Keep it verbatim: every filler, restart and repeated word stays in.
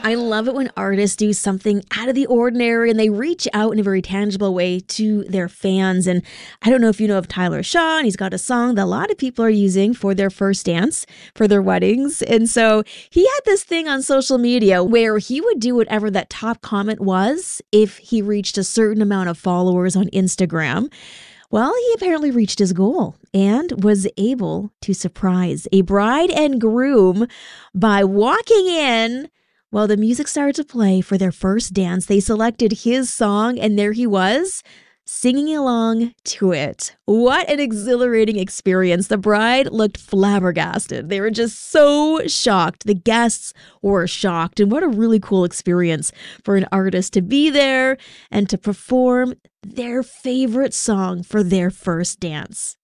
I love it when artists do something out of the ordinary and they reach out in a very tangible way to their fans. And I don't know if you know of Tyler Shaw, he's got a song that a lot of people are using for their first dance, for their weddings. And so he had this thing on social media where he would do whatever that top comment was if he reached a certain amount of followers on Instagram. Well, he apparently reached his goal and was able to surprise a bride and groom by walking in while the music started to play for their first dance. They selected his song, and there he was, singing along to it. What an exhilarating experience. The bride looked flabbergasted. They were just so shocked. The guests were shocked. And what a really cool experience for an artist to be there and to perform their favorite song for their first dance.